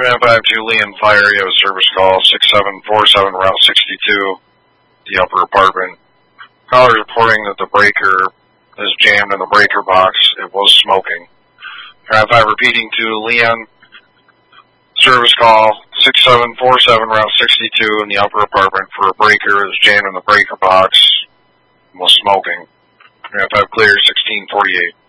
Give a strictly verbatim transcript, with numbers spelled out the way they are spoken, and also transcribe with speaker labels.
Speaker 1: Grand five Julian Fire, you have a service call, six seven four seven, Route sixty-two, the upper apartment. Caller reporting that the breaker is jammed in the breaker box. It was smoking. Grand five repeating to Leon, service call, six seven four seven, Route sixty-two, in the upper apartment for a breaker that is jammed in the breaker box. It was smoking. Grand five clear, sixteen forty-eight.